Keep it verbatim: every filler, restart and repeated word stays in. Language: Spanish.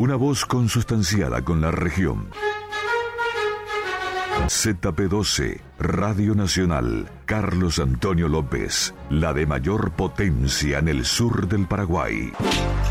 Una voz consustanciada con la región. Z P doce, Radio Nacional, Carlos Antonio López, la de mayor potencia en el sur del Paraguay.